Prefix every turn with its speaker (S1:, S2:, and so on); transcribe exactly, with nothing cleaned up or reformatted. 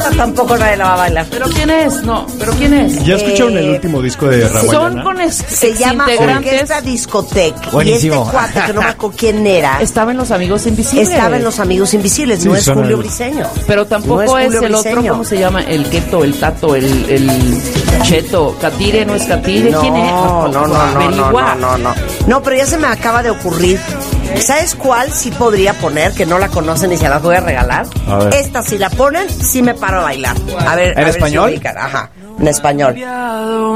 S1: tampoco nadie la va a bailar.
S2: ¿Pero quién es? No, ¿pero quién es?
S3: ¿Ya escucharon el último disco de Rawayana?
S2: Son con es-
S1: Se llama Orquesta Discotec.
S3: Buenísimo.
S1: Y este cuate, que no me acuerdo quién era,
S2: Estaba en Los Amigos Invisibles.
S1: estaba en Los Amigos Invisibles.
S3: Sí,
S1: no es
S3: suena
S1: Julio
S3: el-
S1: Briseño.
S2: Pero tampoco
S1: No es
S2: es,
S1: Julio
S2: el otro,
S1: Briseño.
S2: ¿cómo se llama? El Keto, el Tato, el, el Cheto. Catire, ¿no es Catire?
S1: No,
S2: ¿Quién es?
S1: no, no, no, no,
S2: Averigua.
S1: no, no, no. No, pero ya se me acaba de ocurrir. ¿Sabes cuál sí podría poner? Que no la conocen y se las voy a regalar.
S3: A ver.
S1: Esta, si la ponen, sí me paro a bailar. A ver,
S3: ¿En
S1: a ver si
S3: español?
S1: ubican. Ajá, en español.